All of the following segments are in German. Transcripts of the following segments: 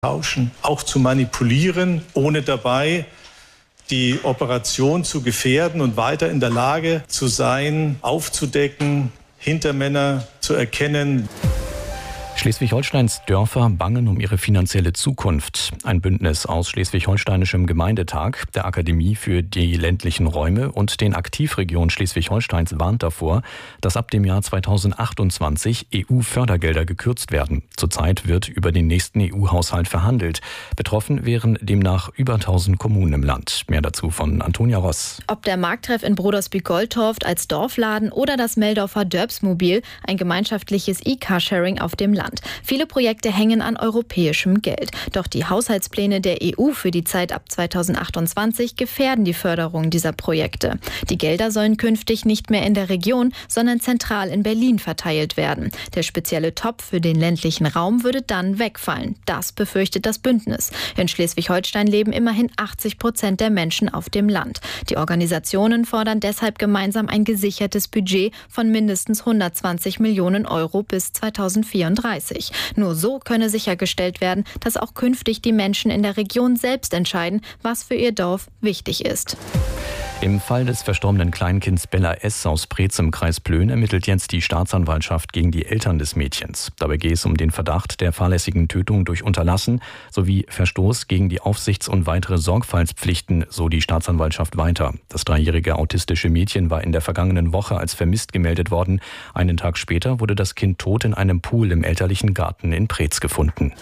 tauschen, auch zu manipulieren, ohne dabei die Operation zu gefährden und weiter in der Lage zu sein, aufzudecken, Hintermänner zu erkennen. Schleswig-Holsteins Dörfer bangen um ihre finanzielle Zukunft. Ein Bündnis aus Schleswig-Holsteinischem Gemeindetag, der Akademie für die ländlichen Räume und den Aktivregionen Schleswig-Holsteins warnt davor, dass ab dem Jahr 2028 EU-Fördergelder gekürzt werden. Zurzeit wird über den nächsten EU-Haushalt verhandelt. Betroffen wären demnach über 1000 Kommunen im Land. Mehr dazu von Antonia Ross. Ob der Markttreff in Brodersby-Goldtorft als Dorfladen oder das Meldorfer Dörbsmobil, ein gemeinschaftliches E-Carsharing auf dem Land. Viele Projekte hängen an europäischem Geld. Doch die Haushaltspläne der EU für die Zeit ab 2028 gefährden die Förderung dieser Projekte. Die Gelder sollen künftig nicht mehr in der Region, sondern zentral in Berlin verteilt werden. Der spezielle Topf für den ländlichen Raum würde dann wegfallen. Das befürchtet das Bündnis. In Schleswig-Holstein leben immerhin 80% der Menschen auf dem Land. Die Organisationen fordern deshalb gemeinsam ein gesichertes Budget von mindestens 120 Millionen Euro bis 2034. Nur so könne sichergestellt werden, dass auch künftig die Menschen in der Region selbst entscheiden, was für ihr Dorf wichtig ist. Im Fall des verstorbenen Kleinkinds Bella S. aus Preetz im Kreis Plön ermittelt jetzt die Staatsanwaltschaft gegen die Eltern des Mädchens. Dabei gehe es um den Verdacht der fahrlässigen Tötung durch Unterlassen sowie Verstoß gegen die Aufsichts- und weitere Sorgfaltspflichten, so die Staatsanwaltschaft weiter. Das 3-jährige autistische Mädchen war in der vergangenen Woche als vermisst gemeldet worden. Einen Tag später wurde das Kind tot in einem Pool im elterlichen Garten in Preetz gefunden.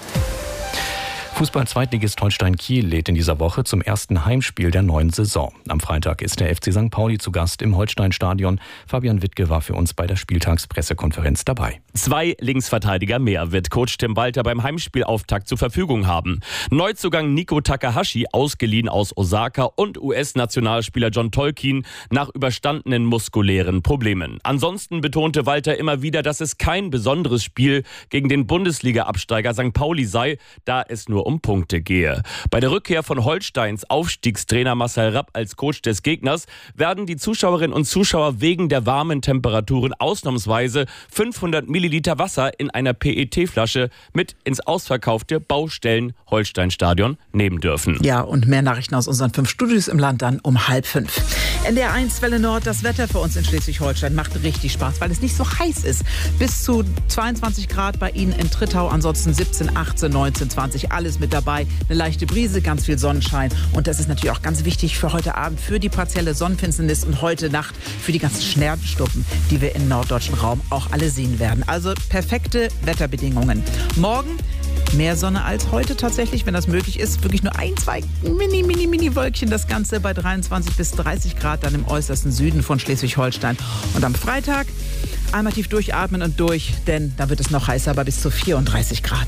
Fußball-Zweitligist Holstein Kiel lädt in dieser Woche zum ersten Heimspiel der neuen Saison. Am Freitag ist der FC St. Pauli zu Gast im Holstein-Stadion. Fabian Wittke war für uns bei der Spieltagspressekonferenz dabei. 2 Linksverteidiger mehr wird Coach Tim Walter beim Heimspielauftakt zur Verfügung haben. Neuzugang Nico Takahashi, ausgeliehen aus Osaka, und US-Nationalspieler John Tolkien nach überstandenen muskulären Problemen. Ansonsten betonte Walter immer wieder, dass es kein besonderes Spiel gegen den Bundesliga-Absteiger St. Pauli sei, da es nur um Punkte gehe. Bei der Rückkehr von Holsteins Aufstiegstrainer Marcel Rapp als Coach des Gegners werden die Zuschauerinnen und Zuschauer wegen der warmen Temperaturen ausnahmsweise 500 Milliliter Wasser in einer PET-Flasche mit ins ausverkaufte Baustellen-Holstein-Stadion nehmen dürfen. Ja, und mehr Nachrichten aus unseren 5 Studios im Land dann um 4:30. NDR 1 Welle Nord, das Wetter für uns in Schleswig-Holstein macht richtig Spaß, weil es nicht so heiß ist. Bis zu 22 Grad bei Ihnen in Trittau, ansonsten 17, 18, 19, 20, alles mit dabei. Eine leichte Brise, ganz viel Sonnenschein. Und das ist natürlich auch ganz wichtig für heute Abend, für die partielle Sonnenfinsternis und heute Nacht für die ganzen Sternschnuppen, die wir im norddeutschen Raum auch alle sehen werden. Also perfekte Wetterbedingungen. Morgen mehr Sonne als heute tatsächlich, wenn das möglich ist. Wirklich nur 1, 2 Mini-Wölkchen. Das Ganze bei 23 bis 30 Grad dann im äußersten Süden von Schleswig-Holstein. Und am Freitag einmal tief durchatmen und durch, denn da wird es noch heißer, aber bis zu 34 Grad.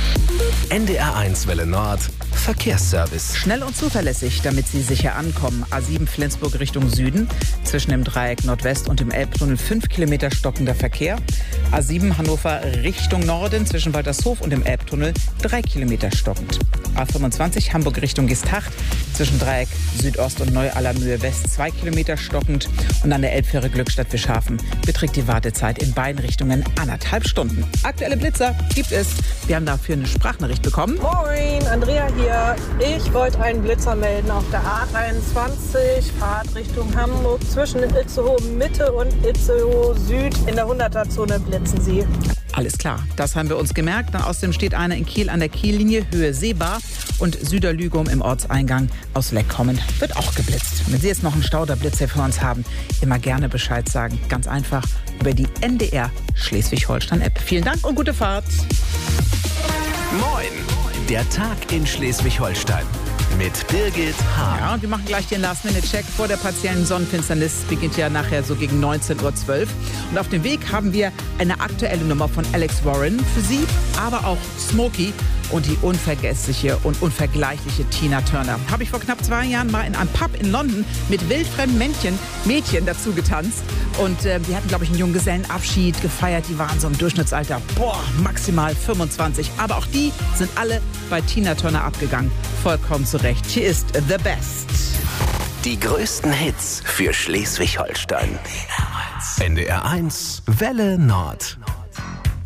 NDR 1 Welle Nord, Verkehrsservice. Schnell und zuverlässig, damit Sie sicher ankommen. A7 Flensburg Richtung Süden, zwischen dem Dreieck Nordwest und dem Elbtunnel 5 Kilometer stockender Verkehr. A7 Hannover Richtung Norden, zwischen Waltershof und dem Elbtunnel 3 Kilometer stockend. A25 Hamburg Richtung Geesthacht, zwischen Dreieck Südost und Neu-Allermühe West 2 Kilometer stockend. Und an der Elbfähre Glückstadt-Wischhafen beträgt die Wartezeit in beiden Richtungen 1,5 Stunden. Aktuelle Blitzer gibt es. Wir haben dafür eine Sprachnachricht bekommen. Moin, Andrea hier. Ich wollte einen Blitzer melden auf der A23, Fahrt Richtung Hamburg. Zwischen Itzehoe Mitte und Itzehoe Süd in der 100er-Zone blitzen Sie. Alles klar, das haben wir uns gemerkt. Dann außerdem steht einer in Kiel an der Kiellinie, Höhe Seebar. Und Süderlügum im Ortseingang aus Leck kommend wird auch geblitzt. Wenn Sie jetzt noch einen Stauderblitzer für uns haben, immer gerne Bescheid sagen. Ganz einfach über die NDR Schleswig-Holstein-App. Vielen Dank und gute Fahrt. Moin, der Tag in Schleswig-Holstein mit Birgit Hahn. Ja, und wir machen gleich den Last-Minute-Check vor der partiellen Sonnenfinsternis. Beginnt ja nachher so gegen 19:12 Uhr. Und auf dem Weg haben wir eine aktuelle Nummer von Alex Warren für Sie, aber auch Smokey und die unvergessliche und unvergleichliche Tina Turner. Habe ich vor knapp 2 Jahren mal in einem Pub in London mit wildfremden Mädchen dazu getanzt. Und die hatten, glaube ich, einen Junggesellenabschied gefeiert. Die waren so im Durchschnittsalter, maximal 25. Aber auch die sind alle bei Tina Turner abgegangen. Vollkommen zu Recht. Hier ist The Best. Die größten Hits für Schleswig-Holstein. NDR 1 Welle Nord.